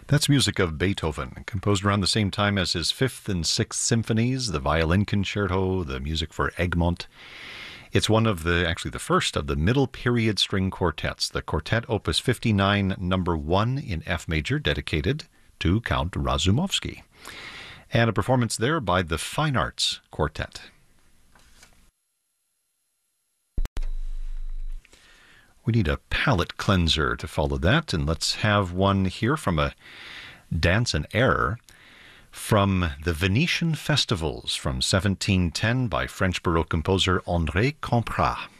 That's music of Beethoven, composed around the same time as his Fifth and Sixth Symphonies, the Violin Concerto, the music for Egmont. It's one of actually the first of the middle period string quartets, the Quartet Opus 59, number 1 in F major, dedicated to Count Razumovsky. And a performance there by the Fine Arts Quartet. We need a palate cleanser to follow that, and let's have one here from a dance and air from the Venetian Festivals from 1710 by French Baroque composer André Camprat.